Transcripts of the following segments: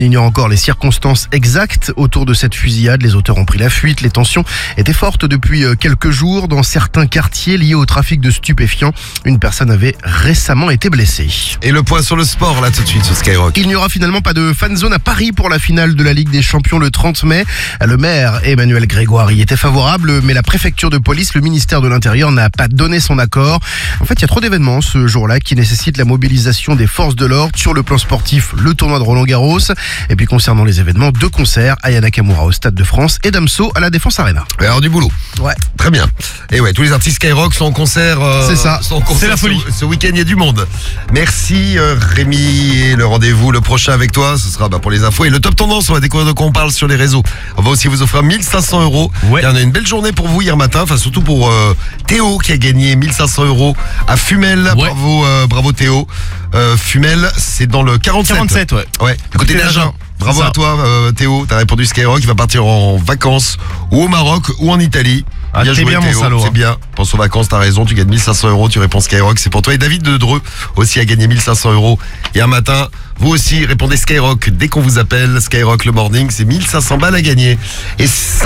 Il ignore encore les circonstances exactes autour de cette fusillade. Les auteurs ont pris la fuite. Les tensions étaient fortes depuis quelques jours dans certains quartiers liés au trafic de stupéfiants. Une personne avait récemment été blessée. Et le point sur le sport, là, tout de suite, sur Skyrock. Il n'y aura finalement pas de fan zone à Paris pour la finale de la Ligue des Champions le 30 mai. Le maire Emmanuel Grégoire y était favorable, mais la préfecture de police, le ministère de l'Intérieur n'a pas donné son accord. En fait, il y a trop d'événements ce jour-là qui nécessitent la mobilisation des forces de l'ordre. Sur le plan sportif, le tournoi de Roland-Garros. Et puis concernant les événements, 2 concerts, Aya Nakamura au Stade de France et Damso à la Défense Arena. Alors du boulot. Ouais. Très bien. Et ouais, tous les artistes Skyrock sont en concert. C'est ça. Sont en concert C'est la folie. Ce week-end, il y a du monde. Merci Rémi. Et le rendez-vous, le prochain avec toi, ce sera pour les infos. Et le top tendance, on va découvrir de quoi on parle sur les réseaux. On va aussi vous offrir 1500 €. Ouais. Et on a une belle journée pour vous hier matin. Enfin, surtout pour Théo qui a gagné 1500 € à Fumel. Ouais. Bravo Théo. Fumel, c'est dans le 47. 47, ouais. Ouais, du côté d'Agen. Bravo C'est ça. à toi Théo, t'as répondu Skyrock, il va partir en vacances ou au Maroc ou en Italie. Ah, t'es joué, bien, mon Théo, salaud, c'est hein. bien. Pense aux vacances, t'as raison, tu gagnes 1500 €, tu réponds Skyrock, c'est pour toi. Et David de Dreux aussi a gagné 1500 €. Et un matin, vous aussi répondez Skyrock dès qu'on vous appelle. Skyrock le morning, c'est 1500 balles à gagner. Et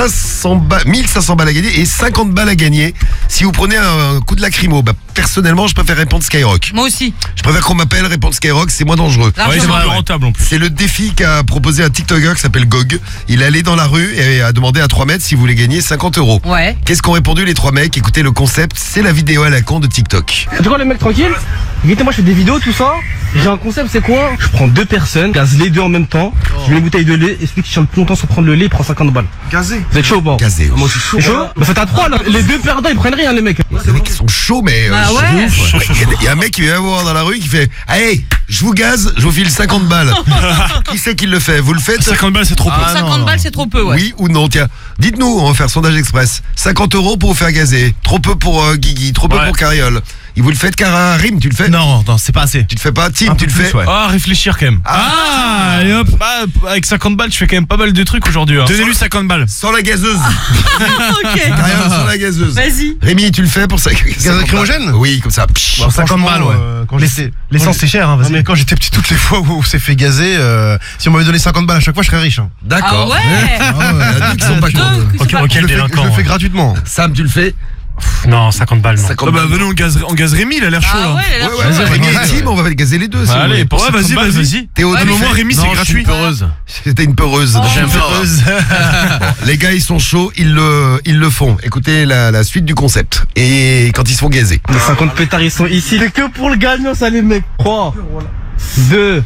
1500 balles à gagner et 50 balles à gagner si vous prenez un coup de lacrymo. Personnellement, je préfère répondre Skyrock. Moi aussi. Je préfère qu'on m'appelle, répondre Skyrock, c'est moins dangereux. Largement. Ouais, c'est Ouais, plus ouais. rentable en plus. C'est le défi qu'a proposé un TikToker qui s'appelle Gog. Il est allé dans la rue et a demandé à 3 mètres s'il voulait gagner 50 €. Ouais. Qu'est-ce qu'ont répondu les 3 mecs? Écoutez le concept, c'est la vidéo à la con de TikTok. Tu vois les mecs tranquilles. Écoutez, moi je fais des vidéos, tout ça. J'ai un concept, c'est quoi? Je prends 2 personnes, gaze les 2 en même temps. Je mets une bouteille de lait, et celui qui tient le plus longtemps sans prendre le lait, il prend 50 balles. Gazé. Vous êtes chaud ou pas? Gazé. Moi je suis chaud. Chaud? Bah faites à 3 là. Les 2 perdants ils prennent rien les mecs. Les mecs sont chauds, mais Bah c'est ouais. ouf. Il y a un mec qui vient voir dans la rue qui fait allez, je vous gaze, je vous file 50 balles. Qui c'est qui le fait? Vous le faites? 50 balles, c'est trop peu. 50 balles, c'est trop peu, ouais. Oui ou non? Tiens, dites-nous, on va faire sondage express. 50 € pour vous faire gazer. Trop peu pour Guigui, trop peu Ouais. pour Carriole. Et vous le faites Karim, tu le fais? Non, c'est pas assez. Tu le fais pas? Tim, Un tu peu le plus, fais? ouais. Ah, réfléchir quand même. Ah, et hop. Bah, avec 50 balles, je fais quand même pas mal de trucs aujourd'hui. Hein. Donnez-lui 50 balles. Sans la gazeuse. Ok. Carriole sans la gazeuse. Vas-y. Rémi, tu le fais pour ça? Gaz lacrymogène? Oui, comme ça. Psh. Bon, 50 Franchement, balles, ouais. quand j'étais- L'essence, c'est cher, hein, Non, vas-y. mais quand j'étais petit, toutes les fois où on s'est fait gazer, si on m'avait donné 50 balles à chaque fois, je serais riche. Hein. D'accord. Ah ouais. Il y a deux qui sont pas contents. Donc, c'est pas- Je le fais gratuitement. Sam, tu le fais? Non, 50 balles, non. 50 bah, balles. venez, on gaz Rémi, il a l'air chaud, Ah là. ouais, il a l'air Ouais, chaud, ouais, ouais. Rémi et Tim, on va gazer les deux. si vous Allez, voulez. pour 50 balles, vas-y. Théo, Ouais, tu mais le Moi, fais? Rémi, c'est gratuit. peureuse. C'était une peureuse. Oh. J'ai une peureuse. Les gars, ils sont chauds, ils le font. Écoutez la suite du concept. Et quand ils se font gazer. Les 50 pétards ils sont ici. C'est que pour le gagnant ça les mecs. 3, 2,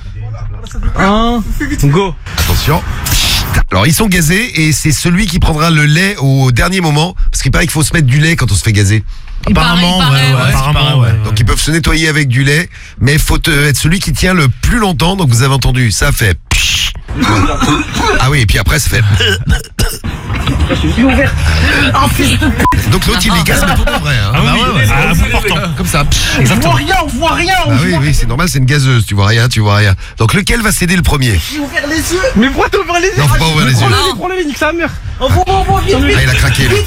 1, go. Attention. Alors ils sont gazés et c'est celui qui prendra le lait au dernier moment. Parce qu'il paraît qu'il faut se mettre du lait quand on se fait gazer. Il paraît, ouais. Apparemment, ouais. Donc ils peuvent se nettoyer avec du lait. Mais il faut être celui qui tient le plus longtemps. Donc vous avez entendu, ça fait... Ah oui, et puis après ça fait... Donc l'autre il les gaze mais pour de vrai. Hein. Ah oui, à bout portant. Comme ça. On voit rien, on voit rien. Ah oui, c'est normal, c'est une gazeuse, tu vois rien. Donc lequel va céder le premier? Mais pourquoi t'as ouvert les yeux? Non, faut pas ouvrir les yeux. Prends le lait, nique sa mère. Ah, il a craqué. Là.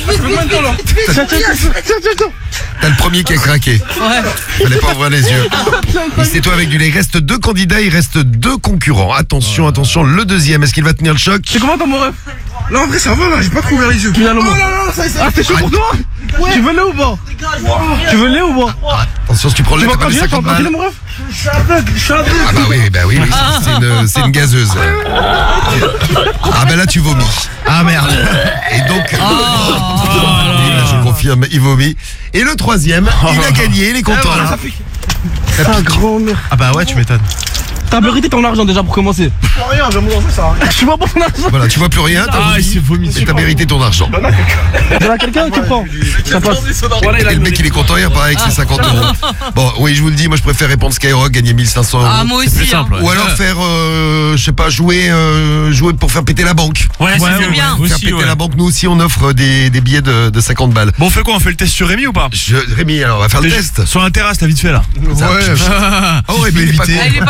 Tiens. T'as le premier qui a craqué. Ouais. Fallait pas ouvrir les yeux. Et c'est toi avec du lait. Il reste 2 candidats, il reste 2 concurrents. Attention, le deuxième, est-ce qu'il va tenir le choc? C'est comment ton mon ref? Là, en vrai, ça va, là, j'ai pas trop ouvert les yeux. Finalement. Ah t'es chaud pour toi? Tu veux le lait ou pas? Tu veux le lait ou pas? Attention, si tu prends le Tu lait, t'as m'entends pas les bien? Tu 50 m'entends bien balles. mon ref? Je suis aveugle. Ah bah oui, c'est une gazeuse. Ah bah là tu vomis. Ah merde. Et donc, et là, je confirme, il vomit. Et le troisième, il a gagné, il est content. Ah grand-mère. Ah bah ouais, tu m'étonnes. T'as mérité ton argent déjà pour commencer. Rien, je vais me lancer ça. Je suis pas pour ton argent. Voilà, tu vois plus rien, t'as Ah, il s'est vomi, vomi. et t'as mérité ton argent. Y'en a quelqu'un qui prend. Ça passe. Et le mec il est content, il repart avec ses 50 €. Bon, oui, je vous le dis, moi je préfère répondre Skyrock, gagner 1500 €. Ah, moi aussi. plus simple, ouais. Ou alors faire, je sais pas, jouer pour faire péter la banque. Ouais, c'est bien. Faire Aussi, péter ouais. la banque, nous aussi on offre des billets de 50 balles. Bon, on fait quoi? On fait le test sur Rémi ou pas? Rémi, alors on va faire le test. Sur la terrasse, t'as vite fait là. Ça, Ouais, Oh, Rémi, il est pas éviter. con. Ah, il est pas contre, hein.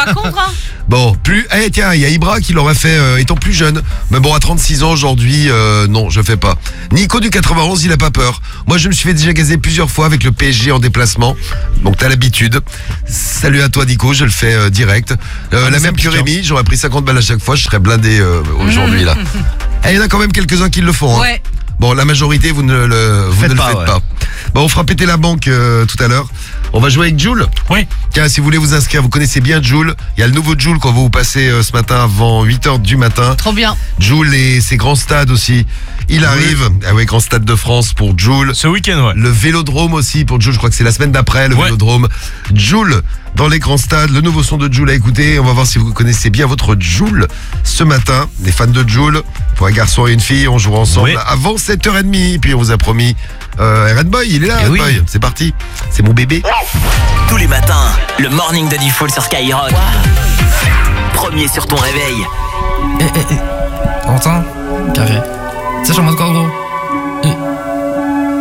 Bon, tiens, il y a Ibra qui l'aurait fait étant plus jeune. Mais bon, à 36 ans aujourd'hui, non, je fais pas. Nico du 91, il a pas peur. Moi, je me suis fait déjà gazer plusieurs fois avec le PSG en déplacement. Donc t'as l'habitude. Salut à toi Nico, je le fais direct. La même que Rémi, j'aurais pris 50 balles à chaque fois, je serais blindé aujourd'hui là. Et il y en a quand même quelques-uns qui le font. Hein. Ouais. Bon, la majorité, vous ne le faites pas. Bon, on fera péter la banque tout à l'heure. On va jouer avec Joule. Oui. Tiens, si vous voulez vous inscrire, vous connaissez bien Joule. Il y a le nouveau Joule qu'on va vous passer ce matin avant 8h du matin. Trop bien. Joule et ses grands stades aussi. Il arrive. Ah oui, grand stade de France pour Joule. Ce week-end, ouais. Le Vélodrome aussi pour Joule. Je crois que c'est la semaine d'après, le Vélodrome. Joule dans les grands stades. Le nouveau son de Joule à écouter. On va voir si vous connaissez bien votre Joule ce matin. Les fans de Joule, pour un garçon et une fille, on jouera ensemble avant 7h30. Puis on vous a promis Red Boy, il est là, Red Boy. C'est parti. C'est mon bébé. Tous les matins, le morning de Diffoul sur Skyrock. Premier sur ton réveil. T'entends? Carré. Ça, je suis en mode quoi, gros?